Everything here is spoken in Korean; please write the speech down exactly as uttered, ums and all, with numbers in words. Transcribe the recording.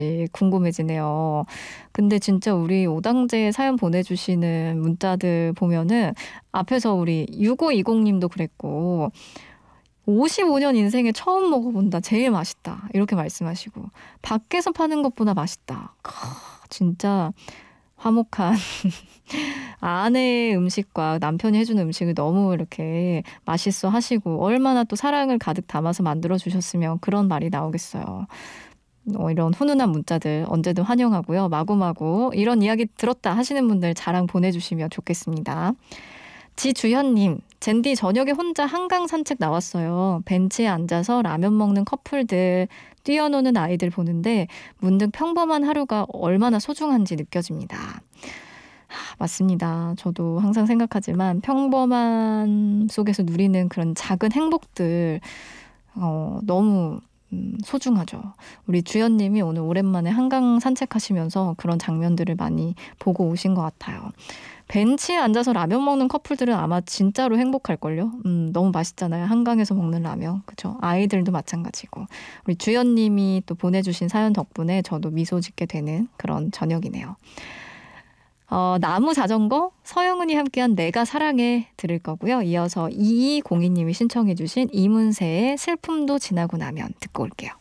궁금해지네요. 근데 진짜 우리 오당제에 사연 보내주시는 문자들 보면은 앞에서 우리 육오이공 님도 그랬고 오십오 년 인생에 처음 먹어본다. 제일 맛있다. 이렇게 말씀하시고 밖에서 파는 것보다 맛있다. 크, 진짜 화목한 아내의 음식과 남편이 해주는 음식을 너무 이렇게 맛있어 하시고 얼마나 또 사랑을 가득 담아서 만들어 주셨으면 그런 말이 나오겠어요. 어, 이런 훈훈한 문자들 언제든 환영하고요. 마구마구 이런 이야기 들었다 하시는 분들 자랑 보내주시면 좋겠습니다. 지주현님, 젠디 저녁에 혼자 한강 산책 나왔어요. 벤치에 앉아서 라면 먹는 커플들, 뛰어노는 아이들 보는데 문득 평범한 하루가 얼마나 소중한지 느껴집니다. 하, 맞습니다. 저도 항상 생각하지만 평범한 속에서 누리는 그런 작은 행복들 어, 너무 음, 소중하죠. 우리 주연님이 오늘 오랜만에 한강 산책하시면서 그런 장면들을 많이 보고 오신 것 같아요. 벤치에 앉아서 라면 먹는 커플들은 아마 진짜로 행복할걸요. 음, 너무 맛있잖아요. 한강에서 먹는 라면. 그죠? 아이들도 마찬가지고. 우리 주연님이 또 보내주신 사연 덕분에 저도 미소 짓게 되는 그런 저녁이네요. 어, 나무 자전거 서영은이 함께한 내가 사랑해 들을 거고요. 이어서 이이공이 님이 신청해 주신 이문세의 슬픔도 지나고 나면 듣고 올게요.